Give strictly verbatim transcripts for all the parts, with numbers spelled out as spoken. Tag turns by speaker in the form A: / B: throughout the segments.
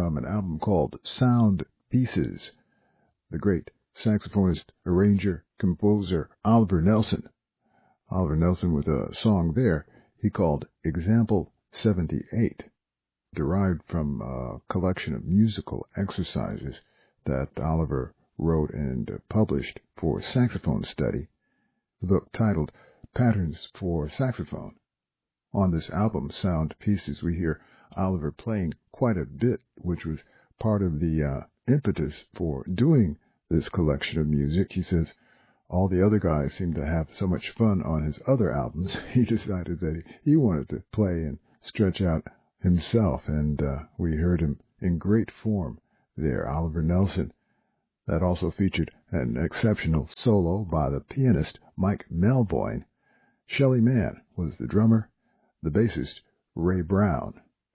A: from an album called Sound Pieces. The great saxophonist, arranger, composer Oliver Nelson. Oliver Nelson with a song there he called Example seventy-eight, derived from a collection of musical exercises that Oliver wrote and published for saxophone study, the book titled Patterns for Saxophone. On this album, Sound Pieces, we hear Oliver playing quite a bit, which was part of the uh, impetus for doing this collection of music. He says all the other guys seemed to have so much fun on his other albums, he decided that he, he wanted to play and stretch out himself, and uh, we heard him in great form there, Oliver Nelson. That also featured an exceptional solo by the pianist Mike Melvoin. Shelly Manne was the drummer, the bassist Ray Brown.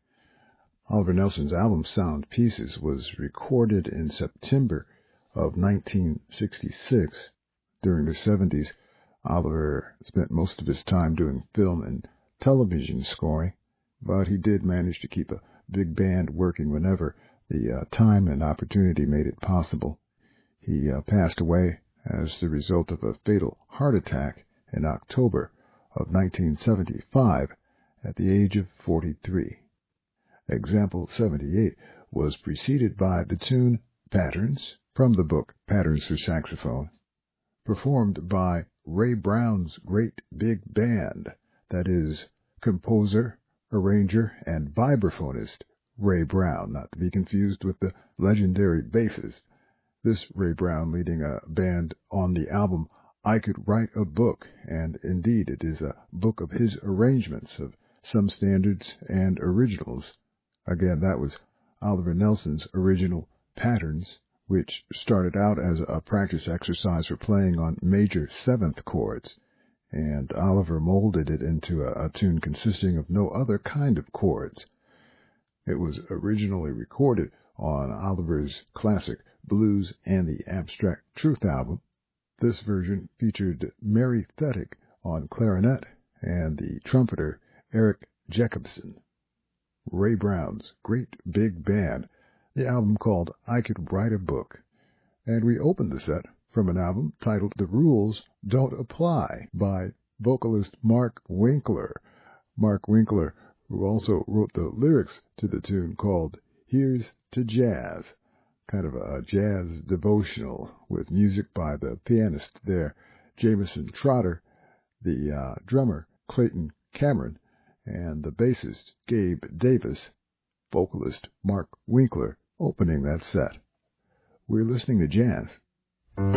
A: Oliver Nelson's album Sound Pieces was recorded in September of nineteen sixty-six. During the seventies, Oliver spent most of his time doing film and television scoring, but he did manage to keep a big band working whenever the uh, time and opportunity made it possible. He uh, passed away as the result of a fatal heart attack in October of nineteen seventy-five at the age of forty-three. Example seventy-eight was preceded by the tune Patterns from the book Patterns for Saxophone, performed by Ray Brown's great big band, that is, composer, arranger, and vibraphonist Ray Brown, not to be confused with the legendary bassist. This Ray Brown leading a band on the album I Could Write a Book, and indeed it is a book of his arrangements of some standards and originals. Again, that was Oliver Nelson's original Patterns, which started out as a practice exercise for playing on major seventh chords, and Oliver molded it into a, a tune consisting of no other kind of chords. It was originally recorded on Oliver's classic Blues and the Abstract Truth album. This version featured Mary Thetick on clarinet and the trumpeter Eric Jacobson. Ray Brown's great big band, the album called I Could Write a Book. And we opened the set from an album titled The Rules Don't Apply by vocalist Mark Winkler. Mark Winkler, who also wrote the lyrics to the tune called Here's to Jazz, kind of a jazz devotional with music by the pianist there, Jameson Trotter, the uh, drummer, Clayton Cameron, and the bassist, Gabe Davis, vocalist Mark Winkler, opening that set. We're listening to jazz